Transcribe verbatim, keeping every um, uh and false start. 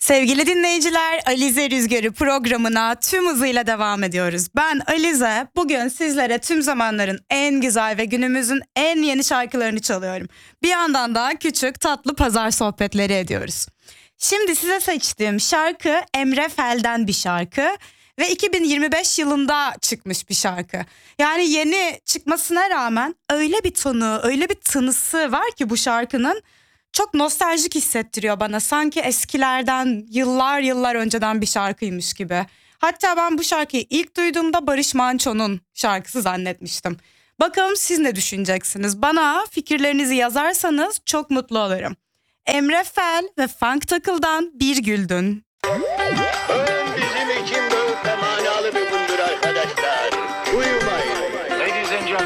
Sevgili dinleyiciler, Alize Rüzgarı programına tüm hızıyla devam ediyoruz. Ben Alize, bugün sizlere tüm zamanların en güzel ve günümüzün en yeni şarkılarını çalıyorum. Bir yandan da küçük tatlı pazar sohbetleri ediyoruz. Şimdi size seçtiğim şarkı Emre Fel'den bir şarkı ve iki bin yirmi beş yılında çıkmış bir şarkı. Yani yeni çıkmasına rağmen öyle bir tonu, öyle bir tınısı var ki bu şarkının. Çok nostaljik hissettiriyor bana. Sanki eskilerden, yıllar yıllar önceden bir şarkıymış gibi. Hatta ben bu şarkıyı ilk duyduğumda Barış Manço'nun şarkısı zannetmiştim. Bakalım siz ne düşüneceksiniz? Bana fikirlerinizi yazarsanız çok mutlu olurum. Emre Fel ve Funk Takıl'dan Bir Güldün. Ön bizim için böyle manalı bir gün.